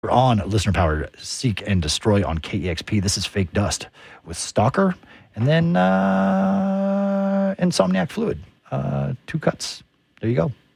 We're on listener powered Seek and Destroy on KEXP. This is Fake Dust with Stalker and then Insomniac Fluid. 2 cuts. There you go.